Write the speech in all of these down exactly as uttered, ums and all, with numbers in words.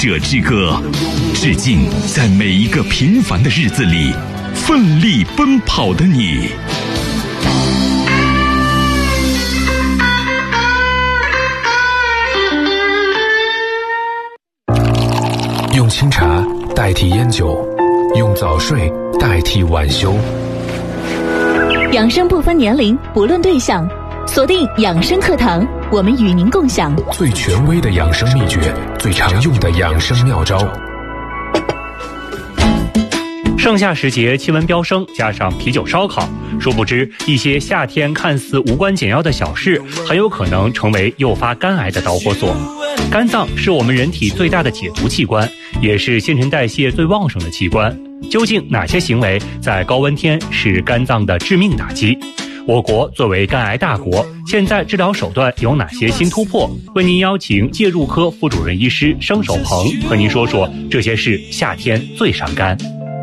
者之歌，致敬在每一个平凡的日子里奋力奔跑的你。 用清茶代替烟酒，用早睡代替晚休。 养生不分年龄，不论对象，锁定养生课堂，我们与您共享最权威的养生秘诀，最常用的养生妙招。 盛夏时节气温飙升，加上啤酒烧烤，殊不知一些夏天看似无关紧要的小事，很有可能成为诱发肝癌的导火索。肝脏是我们人体最大的解毒器官，也是新陈代谢最旺盛的器官。究竟哪些行为在高温天是肝脏的致命打击？我国作为肝癌大国，现在治疗手段有哪些新突破？为您邀请介入科副主任医师生守鹏和您说说这些事夏天最伤肝。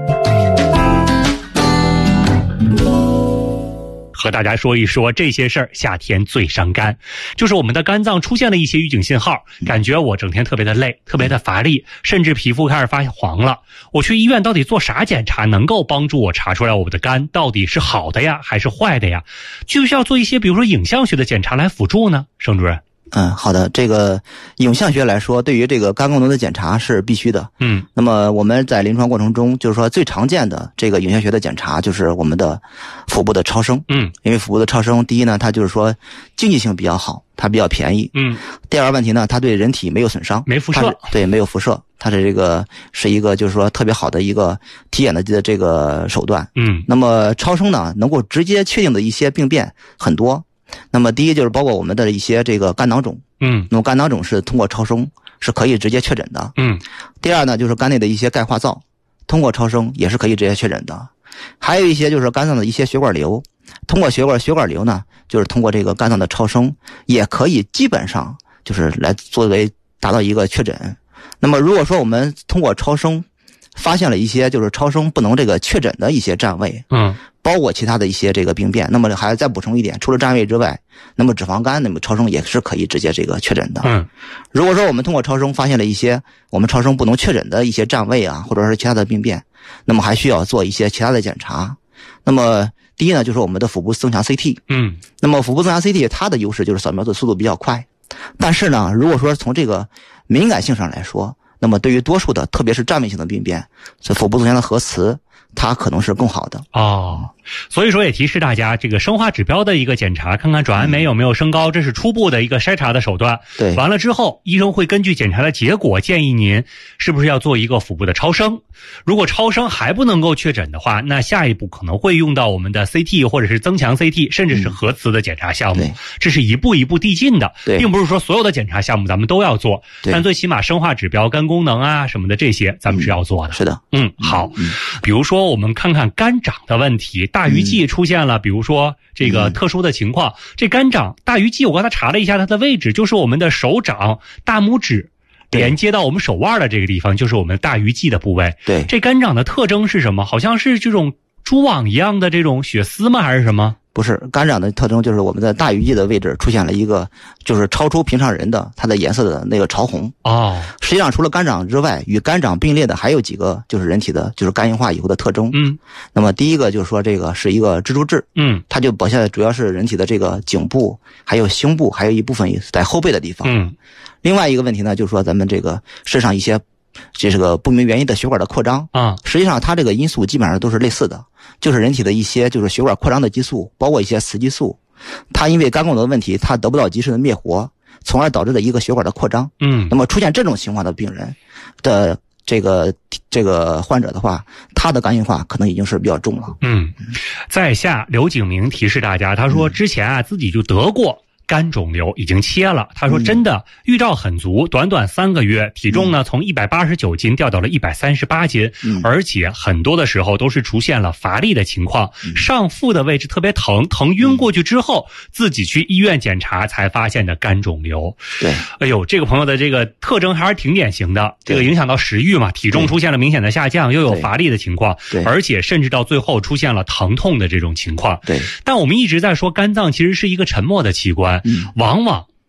和大家说一说这些事儿夏天最伤肝，就是我们的肝脏出现了一些预警信号，感觉我整天特别的累，特别的乏力，甚至皮肤开始发黄了。我去医院到底做啥检查能够帮助我查出来我们的肝到底是好的呀还是坏的呀？需不需要做一些比如说影像学的检查来辅助呢？盛主任。 嗯，好的。这个影像学来说，对于这个肝功能的检查是必须的。 嗯， 那么我们在临床过程中，就是说最常见的这个影像学的检查就是我们的腹部的超声。 嗯， 因为腹部的超声，第一呢，它就是说经济性比较好，它比较便宜。 嗯， 第二个问题呢，它对人体没有损伤， 没辐射， 对，没有辐射，它是这个是一个就是说特别好的一个体检的这个手段。 嗯， 那么超声呢，能够直接确定的一些病变很多。那么第一就是包括我们的一些这个肝囊肿， 嗯， 那么肝囊肿是通过超声是可以直接确诊的， 嗯。 第二呢，就是肝内的一些钙化灶，通过超声也是可以直接确诊的。还有一些就是肝脏的一些血管瘤，通过血管血管瘤呢，就是通过这个肝脏的超声也可以基本上就是来作为达到一个确诊。那么如果说我们通过超声发现了一些就是超声不能这个确诊的一些占位， 嗯。 包括其他的一些这个病变，那么还要再补充一点，除了占位之外，那么脂肪肝，那么超声也是可以直接这个确诊的。 嗯， 如果说我们通过超声发现了一些我们超声不能确诊的一些占位啊，或者是其他的病变，那么还需要做一些其他的检查。那么第一呢，就是我们的腹部增强 C T。 嗯， 那么腹部增强 C T 它的优势就是扫描的速度比较快，但是呢，如果说从这个敏感性上来说，那么对于多数的特别是占位性的病变，所以腹部增强的核磁它可能是更好的。 哦，所以说也提示大家，这个生化指标的一个检查，看看转氨酶有没有升高，这是初步的一个筛查的手段。 对， 完了之后，医生会根据检查的结果建议您是不是要做一个腹部的超声。如果超声还不能够确诊的话，那下一步可能会用到我们的 C T 或者是增强 C T， 甚至是核磁的检查项目。 嗯、 这是一步一步递进的， 对， 并不是说所有的检查项目咱们都要做，但最起码生化指标、肝功能啊什么的这些，咱们是要做的。 嗯、是的， 嗯，好。嗯、比如说我们看看肝长的问题，大鱼际出现了，比如说这个特殊的情况，嗯、这肝长大鱼际，我刚才查了一下它的位置，就是我们的手掌大拇指连接到我们手腕的这个地方，就是我们大鱼际的部位。 对， 这肝长的特征是什么？好像是这种蛛网一样的这种血丝吗？还是什么？ 不是，肝长的特征就是我们的大鱼际的位置出现了一个就是超出平常人的它的颜色的那个潮红。 哦， 实际上除了肝长之外，与肝长并列的还有几个就是人体的就是肝硬化以后的特征。 嗯， 那么第一个就是说这个是一个蜘蛛痣。 嗯，它就表现的主要是人体的这个颈部还有胸部还有一部分在后背的地方。 嗯， 另外一个问题呢，就是说咱们这个身上一些这是个不明原因的血管的扩张啊， 实际上它这个因素基本上都是类似的，就是人体的一些就是血管扩张的激素，包括一些雌激素，它因为肝功能的问题，它得不到及时的灭活，从而导致的一个血管的扩张。 嗯， 那么出现这种情况的病人的这个这个患者的话，他的肝硬化可能已经是比较重了。 嗯，在下刘景明提示大家，他说之前啊自己就得过肝肿瘤，已经切了。他说真的预兆很足，短短三个月体重呢从一百八十九斤掉到了一百三十八斤，而且很多的时候都是出现了乏力的情况，上腹的位置特别疼，疼晕过去之后自己去医院检查才发现的肝肿瘤。 对， 哎呦，这个朋友的这个特征还是挺典型的，这个影响到食欲嘛，体重出现了明显的下降，又有乏力的情况，而且甚至到最后出现了疼痛的这种情况。 对， 但我们一直在说肝脏其实是一个沉默的器官，嗯、往往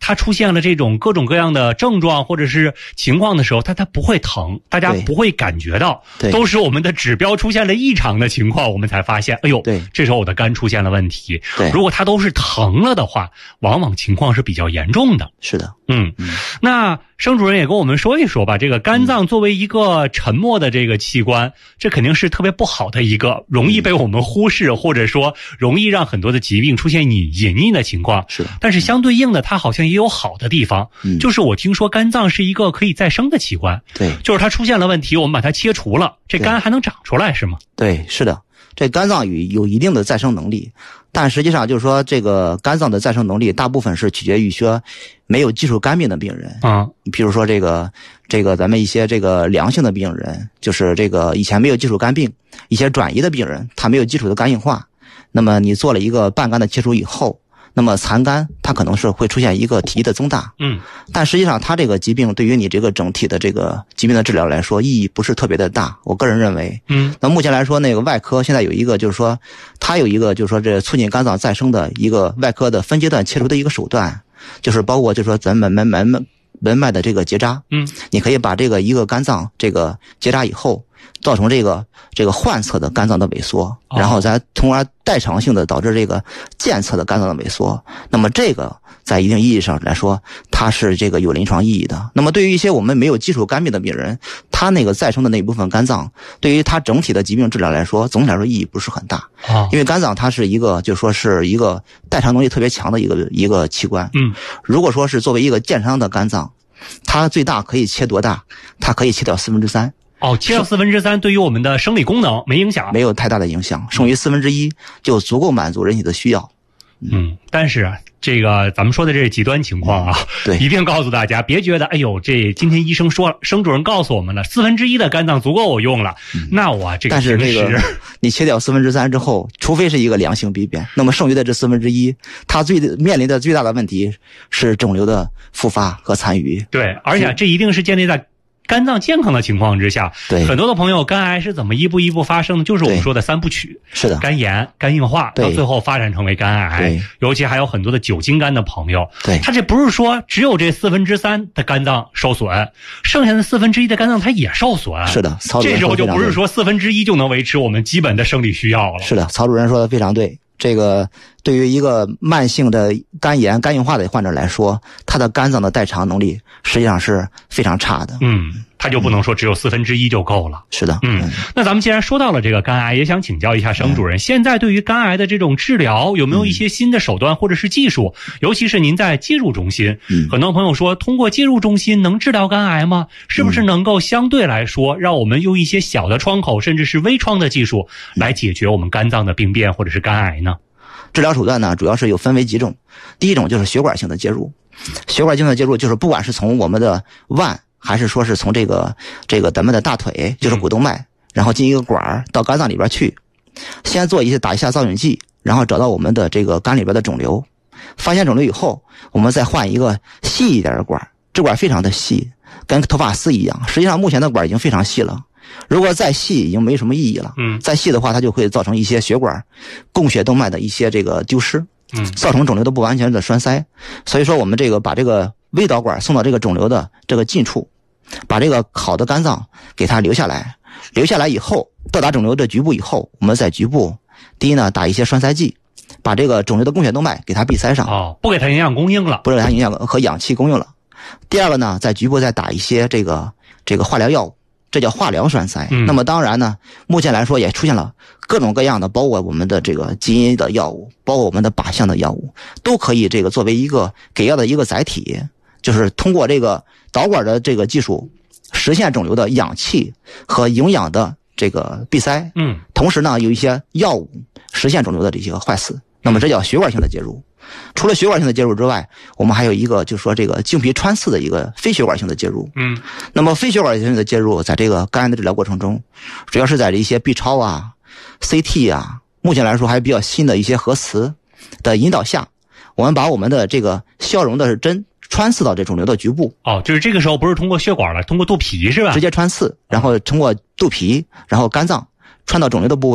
它出现了这种各种各样的症状或者是情况的时候，它它不会疼，大家不会感觉到，都是我们的指标出现了异常的情况，我们才发现，哎呦，对，这时候我的肝出现了问题。对，如果它都是疼了的话，往往情况是比较严重的。 是的， 嗯，嗯那盛主任也跟我们说一说吧，这个肝脏作为一个沉默的这个器官，嗯、这肯定是特别不好的一个，容易被我们忽视，或者说容易让很多的疾病出现隐隐匿的情况。 是的， 但是相对应的，它好像也有好的地方，嗯、就是我听说肝脏是一个可以再生的器官。 对， 就是它出现了问题，我们把它切除了，这肝还能长出来是吗？ 对，是的，这肝脏有有一定的再生能力。但实际上就是说，这个肝脏的再生能力大部分是取决于说没有基础肝病的病人啊，比如说这个这个咱们一些这个良性的病人，就是这个以前没有基础肝病，一些转移的病人，他没有基础的肝硬化，那么你做了一个半肝的切除以后，那么残肝它可能是会出现一个体积的增大， 嗯， 但实际上它这个疾病对于你这个整体的这个疾病的治疗来说意义不是特别的大，我个人认为， 嗯， 那目前来说那个外科现在有一个就是说，它有一个就是说这促进肝脏再生的一个外科的分阶段切除的一个手段，就是包括就是说咱们门门门门脉的这个结扎， 嗯， 你可以把这个一个肝脏这个结扎以后，造成这个这个患侧的肝脏的萎缩，然后再从而代偿性的导致这个间侧的肝脏的萎缩。那么这个在一定意义上来说，它是这个有临床意义的。那么对于一些我们没有基础肝病的病人，他那个再生的那一部分肝脏，对于他整体的疾病治疗来说，总体来说意义不是很大。 啊， 因为肝脏它是一个就说是一个代偿能力特别强的一个一个器官。 嗯， 如果说是作为一个健康的肝脏，它最大可以切多大？它可以切掉四分之三。 哦，切掉四分之三，对于我们的生理功能没影响， 没有太大的影响，剩余四分之一就足够满足人体的需要。 嗯，但是啊，这个咱们说的这是极端情况啊， 对， 一定告诉大家，别觉得哎呦，这今天医生说了，生主任告诉我们了，四分之一的肝脏足够我用了，嗯、那我这个但是这个你切掉四分之三之后，除非是一个良性病变，那么剩余的这四分之一，它最面临的最大的问题是肿瘤的复发和残余。 对，而且这一定是建立在肝脏健康的情况之下， 对很多的朋友，肝癌是怎么一步一步发生的？就是我们说的三部曲， 是的， 肝炎、肝硬化，到最后发展成为肝癌。尤其还有很多的酒精肝的朋友， 对， 他这不是说只有这四分之三的肝脏受损，剩下的四分之一的肝脏它也受损。 是的，曹主任这时候就不是说四分之一就能维持我们基本的生理需要了。 是的，曹主任说的非常对。这个对于一个慢性的肝炎、肝硬化的患者来说，他的肝脏的代偿能力实际上是非常差的。 嗯，他就不能说只有四分之一就够了。 是的， 嗯，那咱们既然说到了这个肝癌，也想请教一下盛主任，嗯、现在对于肝癌的这种治疗，有没有一些新的手段或者是技术？嗯、尤其是您在介入中心，嗯，很多朋友说，通过介入中心能治疗肝癌吗？是不是能够相对来说，让我们用一些小的窗口，甚至是微创的技术来解决我们肝脏的病变或者是肝癌呢？ 治疗手段呢，主要是有分为几种。第一种就是血管性的介入，血管性的介入就是不管是从我们的腕，还是说是从这个这个咱们的大腿，就是股动脉，嗯、然后进一个管到肝脏里边去，先做一些打一下造影剂，然后找到我们的这个肝里边的肿瘤，发现肿瘤以后，我们再换一个细一点的管，这管非常的细，跟头发丝一样。实际上目前的管已经非常细了。如果再细已经没什么意义了，嗯，再细的话，它就会造成一些血管供血动脉的一些这个丢失，嗯，造成肿瘤的不完全的栓塞。所以说，我们这个把这个微导管送到这个肿瘤的这个近处，把这个好的肝脏给它留下来，留下来以后，到达肿瘤的局部以后，我们在局部，第一呢，打一些栓塞剂，把这个肿瘤的供血动脉给它闭塞上， 哦，不给它营养供应了， 不给它营养和氧气供应了。第二个呢，在局部再打一些这个这个化疗药物。这叫化疗栓塞。嗯、那么当然呢，目前来说也出现了各种各样的，包括我们的这个基因的药物，包括我们的靶向的药物，都可以这个作为一个给药的一个载体，就是通过这个导管的这个技术，实现肿瘤的氧气和营养的这个闭塞。嗯，同时呢，有一些药物实现肿瘤的这些坏死。那么这叫血管性的介入。除了血管性的介入之外，我们还有一个就是说这个经皮穿刺的一个非血管性的介入。嗯，那么非血管性的介入在这个肝癌的治疗过程中，主要是在这一些 B 超啊、C T 啊，目前来说还比较新的一些核磁的引导下，我们把我们的这个消融的针穿刺到这肿瘤的局部。 哦，就是这个时候不是通过血管了，通过肚皮是吧？ 直接穿刺，然后通过肚皮，然后肝脏穿到肿瘤的部位。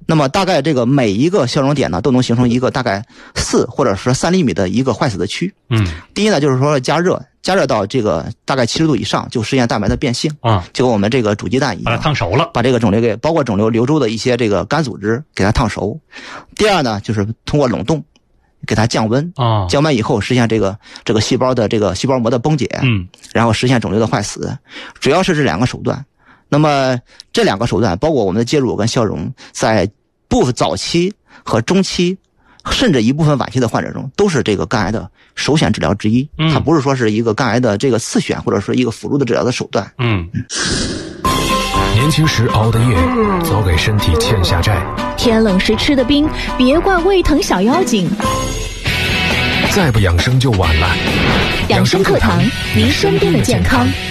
那么大概这个每一个消融点呢，都能形成一个大概四或者是三厘米的一个坏死的区。 嗯， 第一呢，就是说加热，加热到这个大概七十度以上，就实现蛋白的变性啊， 就跟我们这个煮鸡蛋一样， 把它烫熟了， 把这个肿瘤给包括肿瘤瘤周的一些这个肝组织给它烫熟。第二呢，就是通过冷冻给它降温啊， 降温以后实现这个这个细胞的这个细胞膜的崩解， 嗯， 然后实现肿瘤的坏死，主要是这两个手段。那么这两个手段，包括我们的介入跟消融，在部分早期和中期，甚至一部分晚期的患者中，都是这个肝癌的首选治疗之一。 嗯， 它不是说是一个肝癌的这个次选，或者说一个辅助的治疗的手段。 嗯。 年轻时熬的夜，早给身体欠下债； 天冷时吃的冰，别怪胃疼小妖精。 再不养生就晚了。 养生课堂，您身边的健康。